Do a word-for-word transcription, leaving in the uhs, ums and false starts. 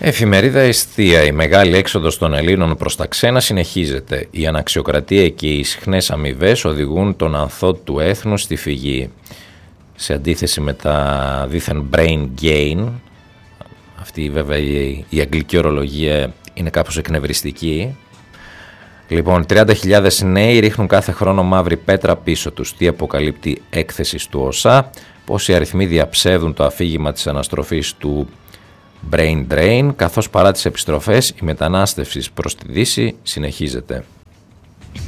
Εφημερίδα Ιστία. Η μεγάλη έξοδος των Ελλήνων προς τα ξένα συνεχίζεται. Η αναξιοκρατία και οι ισχνές αμοιβές οδηγούν τον ανθό του έθνους στη φυγή. Σε αντίθεση με τα δίθεν brain gain, αυτή βέβαια η, η αγγλική ορολογία είναι κάπως εκνευριστική. Λοιπόν, τριάντα χιλιάδες νέοι ρίχνουν κάθε χρόνο μαύρη πέτρα πίσω τους. Τι αποκαλύπτει έκθεση του ΟΣΑ, πώς οι αριθμοί διαψεύδουν το αφήγημα της αναστροφής του brain drain, καθώς παρά τις επιστροφές η μετανάστευση προς τη Δύση συνεχίζεται.